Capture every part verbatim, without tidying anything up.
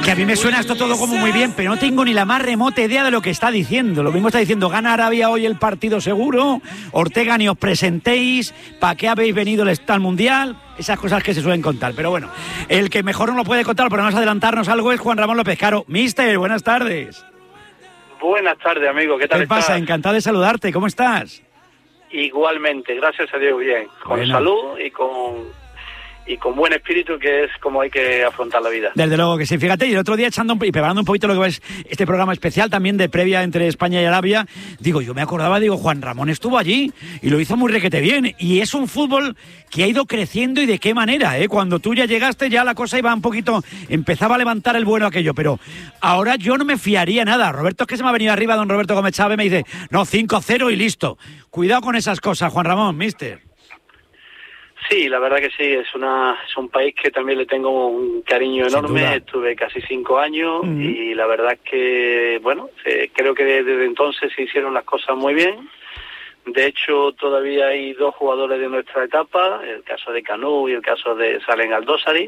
Que a mí me suena esto todo como muy bien, pero no tengo ni la más remota idea de lo que está diciendo. Lo mismo está diciendo, gana Arabia hoy el partido seguro, Ortega ni os presentéis, ¿para qué habéis venido al Mundial? Esas cosas que se suelen contar, pero bueno, el que mejor no lo puede contar, por no adelantarnos algo, es Juan Ramón López Caro. Mister, buenas tardes. Buenas tardes, amigo, ¿qué tal ¿Qué pasa? estás? Encantado de saludarte, ¿cómo estás? Igualmente, gracias a Dios, bien, con Bueno. salud y con... y con buen espíritu, que es como hay que afrontar la vida. Desde luego que sí. Fíjate, y el otro día echando un, y preparando un poquito lo que es este programa especial también de previa entre España y Arabia, digo, yo me acordaba, digo, Juan Ramón estuvo allí y lo hizo muy requete bien. Y es un fútbol que ha ido creciendo, y de qué manera, ¿eh? Cuando tú ya llegaste ya la cosa iba un poquito, empezaba a levantar el vuelo aquello, pero ahora yo no me fiaría nada. Roberto, es que se me ha venido arriba don Roberto Gómez Chávez, me dice, no, cinco cero y listo. Cuidado con esas cosas, Juan Ramón, mister. Sí, la verdad que sí, es una es un país que también le tengo un cariño Sin enorme. duda. Estuve casi cinco años Uh-huh. y la verdad es que, bueno, eh, creo que desde entonces se hicieron las cosas muy bien. De hecho, todavía hay dos jugadores de nuestra etapa, el caso de Canú y el caso de Salem Aldosari,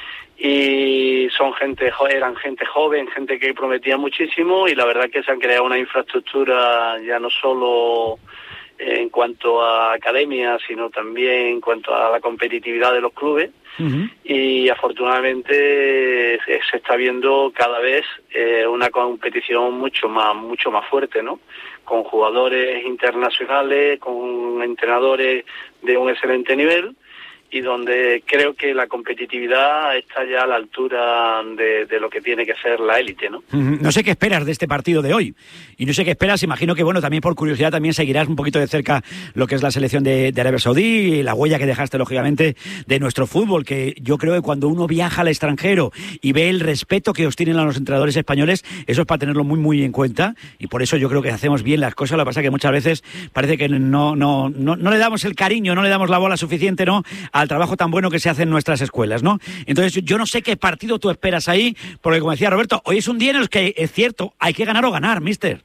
y son gente jo- eran gente joven, gente que prometía muchísimo, y la verdad que se han creado una infraestructura ya no solo en cuanto a academia, sino también en cuanto a la competitividad de los clubes. Uh-huh. Y afortunadamente se, se está viendo cada vez eh, una competición mucho más mucho más fuerte, ¿no? Con jugadores internacionales, con entrenadores de un excelente nivel, y donde creo que la competitividad está ya a la altura de, de lo que tiene que ser la élite, ¿no? No sé qué esperas de este partido de hoy, y no sé qué esperas, imagino que, bueno, también por curiosidad también seguirás un poquito de cerca lo que es la selección de, de Arabia Saudí y la huella que dejaste, lógicamente, de nuestro fútbol, que yo creo que cuando uno viaja al extranjero y ve el respeto que os tienen a los entrenadores españoles, eso es para tenerlo muy, muy en cuenta, y por eso yo creo que hacemos bien las cosas. Lo que pasa es que muchas veces parece que no, no, no, no le damos el cariño, no le damos la bola suficiente, ¿no?, al trabajo tan bueno que se hace en nuestras escuelas, ¿no? Entonces yo no sé qué partido tú esperas ahí, porque como decía Roberto, hoy es un día en el que, es cierto, hay que ganar o ganar, mister.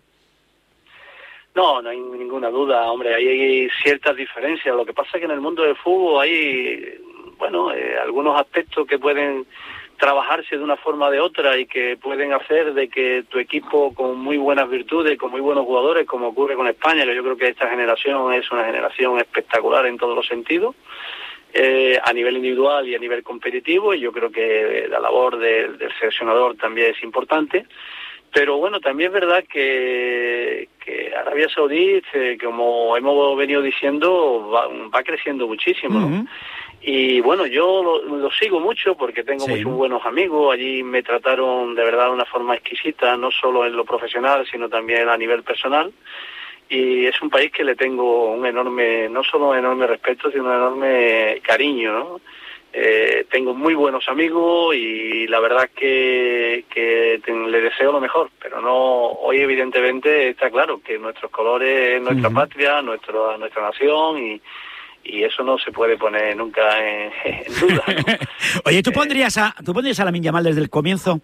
No, no hay ninguna duda, hombre, ahí hay ciertas diferencias. Lo que pasa es que en el mundo del fútbol hay, bueno, eh, algunos aspectos que pueden trabajarse de una forma o de otra y que pueden hacer de que tu equipo, con muy buenas virtudes, con muy buenos jugadores, como ocurre con España, que yo creo que esta generación es una generación espectacular en todos los sentidos, Eh, a nivel individual y a nivel competitivo, y yo creo que la labor de, del seleccionador también es importante. Pero bueno, también es verdad que, que Arabia Saudí, eh, como hemos venido diciendo, va, va creciendo muchísimo, ¿no? Uh-huh. Y bueno, yo lo, lo sigo mucho porque tengo Sí. muchos buenos amigos. Allí me trataron de verdad de una forma exquisita, no solo en lo profesional, sino también a nivel personal. Y es un país que le tengo un enorme, no solo un enorme respeto, sino un enorme cariño, ¿no? Eh, tengo muy buenos amigos y la verdad que, que te, le deseo lo mejor, pero no, hoy evidentemente está claro que nuestros colores es nuestra Uh-huh. patria, nuestro, nuestra nación, y, y eso no se puede poner nunca en, en duda, ¿no? Oye, ¿tú pondrías a, ¿tú pondrías a Lamine Yamal desde el comienzo?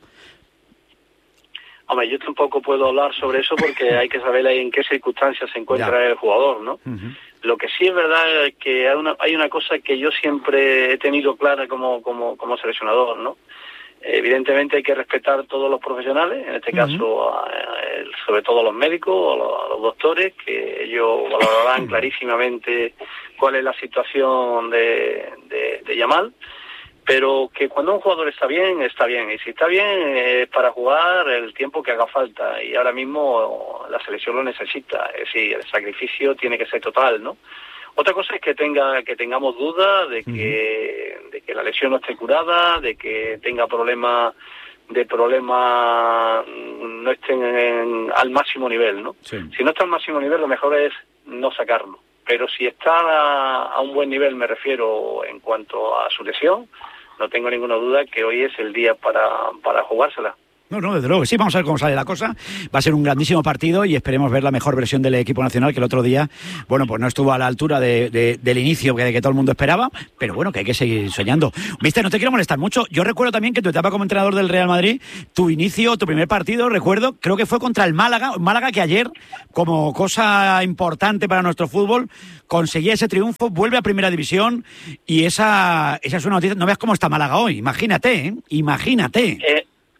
Hombre, yo tampoco puedo hablar sobre eso porque hay que saber en qué circunstancias se encuentra Ya. el jugador, ¿no? Uh-huh. Lo que sí es verdad es que hay una, hay una cosa que yo siempre he tenido clara como, como, como seleccionador, ¿no? Evidentemente hay que respetar a todos los profesionales, en este Uh-huh. caso a, a, sobre todo a los médicos, a los, a los doctores, que ellos valorarán clarísimamente cuál es la situación de, de, de Yamal. Pero que cuando un jugador está bien, está bien. Y si está bien, es para jugar el tiempo que haga falta. Y ahora mismo la selección lo necesita. Es decir, el sacrificio tiene que ser total, ¿no? Otra cosa es que tenga que tengamos dudas de que, uh-huh. de que la lesión no esté curada, de que tenga problemas de problemas no estén en, al máximo nivel, ¿no? Sí. Si no está al máximo nivel, lo mejor es no sacarlo. Pero si está a, a un buen nivel, me refiero en cuanto a su lesión, no tengo ninguna duda que hoy es el día para, para jugársela. No, no, desde luego que sí, vamos a ver cómo sale la cosa. Va a ser un grandísimo partido y esperemos ver la mejor versión del equipo nacional, que el otro día, bueno, pues no estuvo a la altura de, de, del inicio que, que todo el mundo esperaba, pero bueno, que hay que seguir soñando. Mister, no te quiero molestar mucho. Yo recuerdo también que tu etapa como entrenador del Real Madrid, tu inicio, tu primer partido, recuerdo, creo que fue contra el Málaga, Málaga que ayer, como cosa importante para nuestro fútbol, conseguía ese triunfo, vuelve a Primera División y esa, esa es una noticia. No veas cómo está Málaga hoy, imagínate, ¿eh? Imagínate. Eh...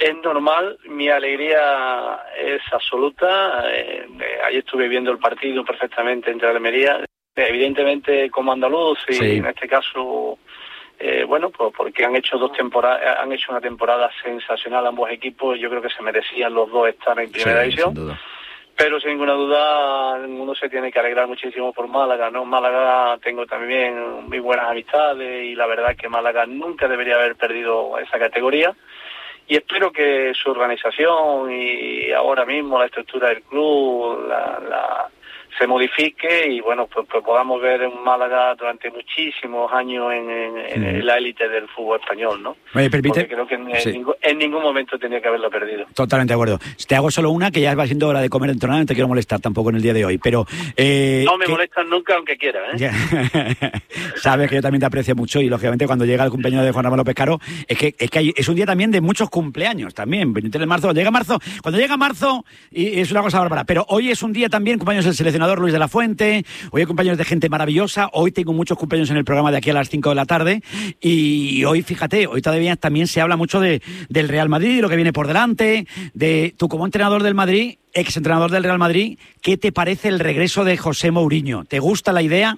Es normal, mi alegría es absoluta. Eh, eh, ayer estuve viendo el partido perfectamente entre Almería. Evidentemente, como andaluz, y sí. En este caso, eh, bueno, pues porque han hecho dos temporadas, han hecho una temporada sensacional ambos equipos. Yo creo que se merecían los dos estar en primera sí, división. Sin duda. Pero sin ninguna duda, uno se tiene que alegrar muchísimo por Málaga, ¿no? Málaga tengo también muy buenas amistades y la verdad es que Málaga nunca debería haber perdido esa categoría. Y espero que su organización y ahora mismo la estructura del club la, la, se modifique y bueno, pues, pues podamos ver un Málaga durante muchísimos años en, en, en, en la élite del fútbol español, ¿no? Me permite... Porque creo que en, sí. en, ningún, en ningún momento tenía que haberlo perdido. Totalmente de acuerdo. Te hago solo una, que ya va siendo hora de comer entonado, no te quiero molestar tampoco en el día de hoy, pero... Eh, no me que... molestan nunca, aunque quiera, ¿eh? Sabes que yo también te aprecio mucho y lógicamente cuando llega el cumpleaños de Juan Ramón López Caro, es que, es que hay, es un día también de muchos cumpleaños también, veintitrés de marzo, llega marzo, cuando llega marzo y es una cosa bárbara, pero hoy es un día también, cumpleaños del seleccionador Luis de la Fuente, hoy hay cumpleaños de gente maravillosa, hoy tengo muchos cumpleaños en el programa de aquí a las cinco de la tarde y hoy, fíjate, hoy todavía también se habla mucho de, del Real Madrid, de lo que viene por delante, de tú como entrenador del Madrid, ex entrenador del Real Madrid, ¿qué te parece el regreso de José Mourinho? ¿Te gusta la idea?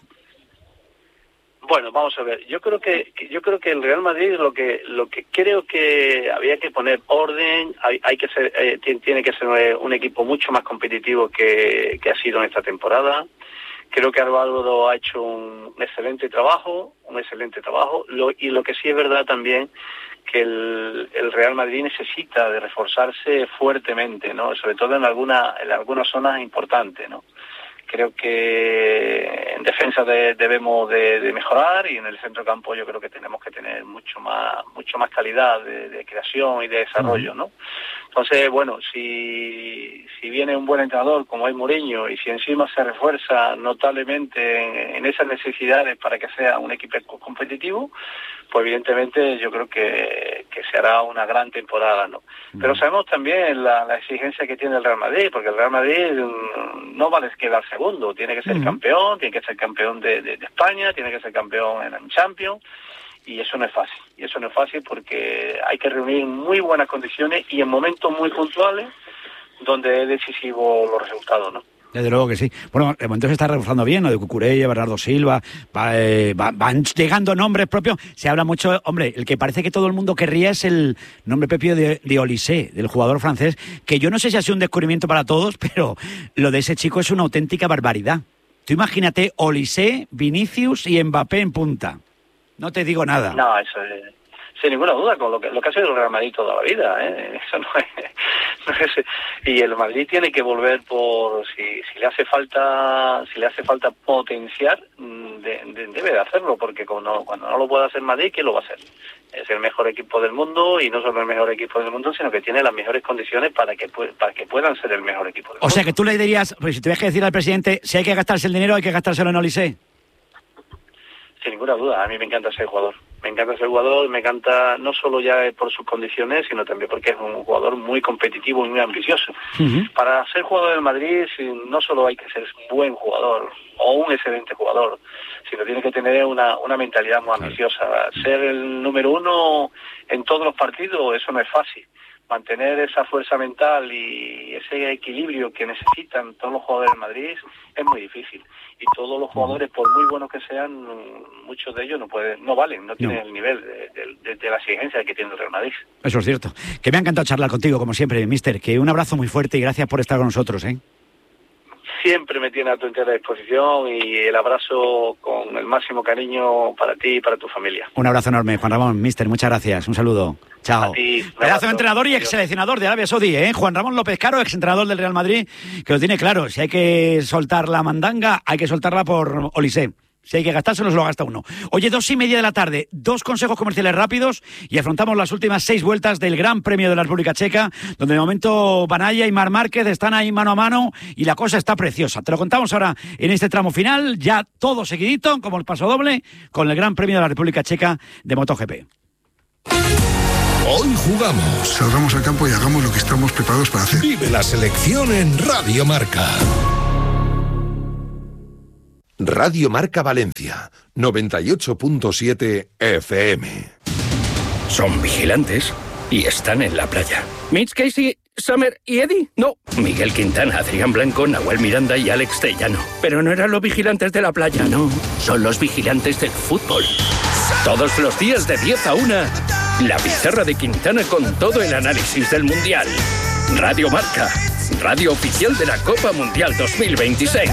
Bueno, vamos a ver. Yo creo que yo creo que el Real Madrid lo que lo que creo que había que poner orden. Hay, hay que ser eh, tiene que ser un equipo mucho más competitivo que, que ha sido en esta temporada. Creo que Álvaro ha hecho un excelente trabajo, un excelente trabajo. Lo, y lo que sí es verdad también que el, el Real Madrid necesita de reforzarse fuertemente, ¿no? Sobre todo en alguna en algunas zonas importantes, ¿no? Creo que en defensa de, debemos de, de mejorar y en el centro campo yo creo que tenemos que tener mucho más mucho más calidad de, de creación y de desarrollo, ¿no? Entonces, bueno, si si viene un buen entrenador como es Mourinho y si encima se refuerza notablemente en, en esas necesidades para que sea un equipo competitivo, pues evidentemente yo creo que, que se hará una gran temporada, ¿no? Pero sabemos también la, la exigencia que tiene el Real Madrid, porque el Real Madrid no vale quedar segundo, tiene que ser uh-huh. campeón, tiene que ser campeón de, de, de España, tiene que ser campeón en el Champions, y eso no es fácil, y eso no es fácil porque hay que reunir muy buenas condiciones y en momentos muy puntuales donde es decisivo los resultados, ¿no? Desde luego que sí. Bueno, de momento se está reforzando bien, lo de Cucurella, Bernardo Silva, va, eh, va, van llegando nombres propios. Se habla mucho, hombre, el que parece que todo el mundo querría es el nombre propio de, de Olise, del jugador francés, que yo no sé si ha sido un descubrimiento para todos, pero lo de ese chico es una auténtica barbaridad. Tú imagínate Olise, Vinicius y Mbappé en punta. No te digo nada. No, eso es... Sin ninguna duda, con lo que, lo que ha sido el Real Madrid toda la vida, ¿eh? Eso no es, no es... Y el Madrid tiene que volver por... Si, si le hace falta si le hace falta potenciar, de, de, debe de hacerlo, porque cuando, cuando no lo puede hacer Madrid, ¿quién lo va a hacer? Es el mejor equipo del mundo, y no solo el mejor equipo del mundo, sino que tiene las mejores condiciones para que, para que puedan ser el mejor equipo del mundo. O sea, que tú le dirías, pues si tuvieras que decir al presidente, si hay que gastarse el dinero, hay que gastárselo en Olise. Sin ninguna duda, a mí me encanta ser jugador. Me encanta ser jugador, me encanta no solo ya por sus condiciones, sino también porque es un jugador muy competitivo y muy ambicioso. Uh-huh. Para ser jugador del Madrid no solo hay que ser buen jugador o un excelente jugador, sino tiene que tener una, una mentalidad muy ambiciosa. Ser el número uno en todos los partidos, eso no es fácil. Mantener esa fuerza mental y ese equilibrio que necesitan todos los jugadores del Madrid es muy difícil. Y todos los jugadores, por muy buenos que sean, muchos de ellos no pueden, no valen, no tienen no. el nivel de, de, de la exigencia que tiene el Real Madrid. Eso es cierto. Que me ha encantado charlar contigo, como siempre, mister. Que un abrazo muy fuerte y gracias por estar con nosotros, ¿eh? Siempre me tiene a tu entera disposición y el abrazo con el máximo cariño para ti y para tu familia. Un abrazo enorme, Juan Ramón. Mister, muchas gracias. Un saludo. Chao. Pedazo de entrenador y ex seleccionador de Arabia Saudí, ¿eh? Juan Ramón López Caro, ex entrenador del Real Madrid, que lo tiene claro. Si hay que soltar la mandanga, hay que soltarla por Olise. Si hay que gastárselo, se lo gasta uno. Oye, dos y media de la tarde, dos consejos comerciales rápidos y afrontamos las últimas seis vueltas del Gran Premio de la República Checa, donde de momento Banaya y Marc Márquez están ahí mano a mano y la cosa está preciosa. Te lo contamos ahora en este tramo final, ya todo seguidito, como el paso doble, con el Gran Premio de la República Checa de MotoGP. Hoy jugamos. Salgamos al campo y hagamos lo que estamos preparados para hacer. Vive la selección en Radio Marca. Radio Marca Valencia, noventa y ocho punto siete F M. ¿Son vigilantes? y están en la playa. Mitch Casey, Summer y Eddie. No, Miguel Quintana, Adrián Blanco, Nahuel Miranda y Alex Tellano. Pero no eran los vigilantes de la playa, no. Son los vigilantes del fútbol. Todos los días de diez a una, la pizarra de Quintana con todo el análisis del Mundial. Radio Marca, radio oficial de la Copa Mundial dos mil veintiséis.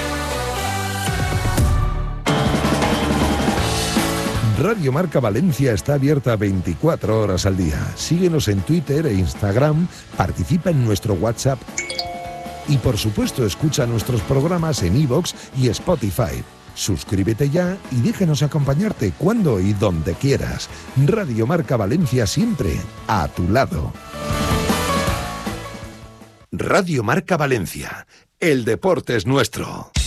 Radio Marca Valencia está abierta veinticuatro horas al día. Síguenos en Twitter e Instagram, participa en nuestro WhatsApp y por supuesto escucha nuestros programas en iVoox y Spotify. Suscríbete ya y déjanos acompañarte cuando y donde quieras. Radio Marca Valencia siempre a tu lado. Radio Marca Valencia. El deporte es nuestro.